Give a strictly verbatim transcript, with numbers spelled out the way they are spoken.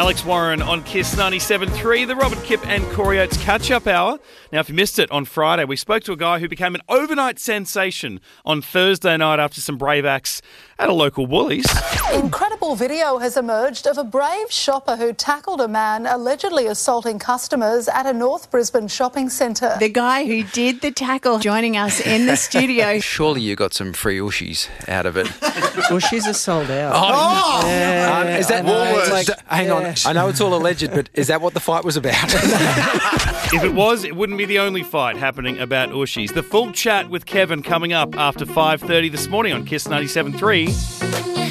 Alex Warren on Kiss ninety-seven point three, the Robin Kipp and Corey Oates catch-up hour. Now, if you missed it on Friday, we spoke to a guy who became an overnight sensation on Thursday night after some brave acts at a local Woolies. Incredible video has emerged of a brave shopper who tackled a man allegedly assaulting customers at a North Brisbane shopping centre. The guy who did the tackle joining us in the studio. Surely you got some free Ushies out of it. Ushies are sold out. Oh! Yeah, Um, is that I know, Woolworths? like, Hang yeah. on. I know it's all alleged, but is that what the fight was about? If it was, it wouldn't be the only fight happening about Ushies. The full chat with Kevin coming up after five thirty this morning on Kiss ninety-seven point three.